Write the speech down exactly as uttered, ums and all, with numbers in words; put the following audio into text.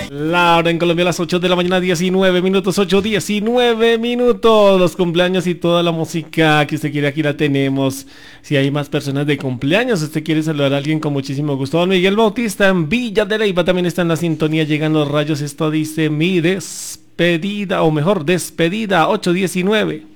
La hora en Colombia a las ocho de la mañana, diecinueve minutos, ocho, diecinueve minutos. Los cumpleaños y toda la música que usted quiere aquí la tenemos. Si hay más personas de cumpleaños, usted quiere saludar a alguien con muchísimo gusto. Don Miguel Bautista en Villa de Leyva también está en la sintonía. Llegan los rayos, esto dice mi despedida, o mejor, despedida, ocho diecinueve.